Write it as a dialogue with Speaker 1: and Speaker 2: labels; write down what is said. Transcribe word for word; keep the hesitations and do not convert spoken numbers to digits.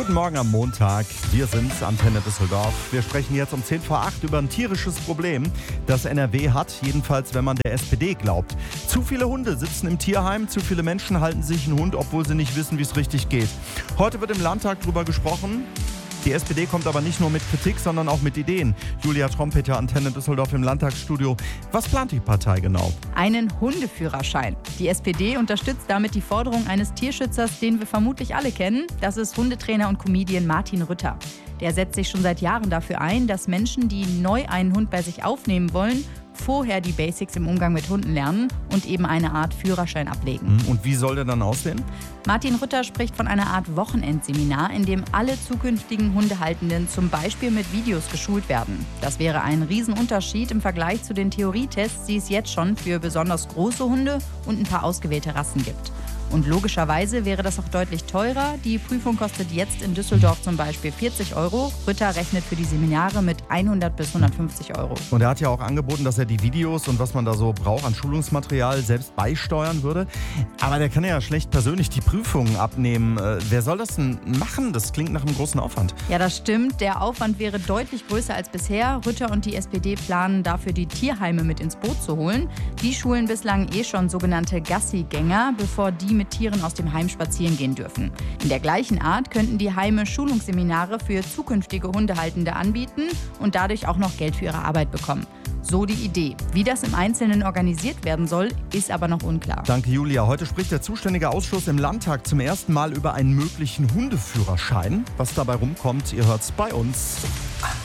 Speaker 1: Guten Morgen am Montag. Wir sind Antenne Düsseldorf. Wir sprechen jetzt um zehn vor acht über ein tierisches Problem, das N R W hat, jedenfalls wenn man der S P D glaubt. Zu viele Hunde sitzen im Tierheim, zu viele Menschen halten sich einen Hund, obwohl sie nicht wissen, wie es richtig geht. Heute wird im Landtag drüber gesprochen. Die S P D kommt aber nicht nur mit Kritik, sondern auch mit Ideen. Julia Trompeter, Antenne Düsseldorf im Landtagsstudio. Was plant die Partei genau?
Speaker 2: Einen Hundeführerschein. Die S P D unterstützt damit die Forderung eines Tierschützers, den wir vermutlich alle kennen. Das ist Hundetrainer und Comedian Martin Rütter. Der setzt sich schon seit Jahren dafür ein, dass Menschen, die neu einen Hund bei sich aufnehmen wollen, vorher die Basics im Umgang mit Hunden lernen und eben eine Art Führerschein ablegen.
Speaker 1: Und wie soll der dann aussehen?
Speaker 2: Martin Rütter spricht von einer Art Wochenendseminar, in dem alle zukünftigen Hundehaltenden zum Beispiel mit Videos geschult werden. Das wäre ein Riesenunterschied im Vergleich zu den Theorietests, die es jetzt schon für besonders große Hunde und ein paar ausgewählte Rassen gibt. Und logischerweise wäre das auch deutlich teurer. Die Prüfung kostet jetzt in Düsseldorf zum Beispiel vierzig Euro. Rütter rechnet für die Seminare mit hundert bis hundertfünfzig Euro.
Speaker 1: Und er hat ja auch angeboten, dass er die Videos und was man da so braucht an Schulungsmaterial selbst beisteuern würde. Aber der kann ja schlecht persönlich die Prüfungen abnehmen. Äh, wer soll das denn machen? Das klingt nach einem großen Aufwand.
Speaker 2: Ja, das stimmt. Der Aufwand wäre deutlich größer als bisher. Rütter und die S P D planen dafür, die Tierheime mit ins Boot zu holen. Die schulen bislang eh schon sogenannte Gassigänger, bevor die mit Tieren aus dem Heim spazieren gehen dürfen. In der gleichen Art könnten die Heime Schulungsseminare für zukünftige Hundehaltende anbieten und dadurch auch noch Geld für ihre Arbeit bekommen. So die Idee. Wie das im Einzelnen organisiert werden soll, ist aber noch unklar.
Speaker 1: Danke, Julia. Heute spricht der zuständige Ausschuss im Landtag zum ersten Mal über einen möglichen Hundeführerschein. Was dabei rumkommt, ihr hört's bei uns.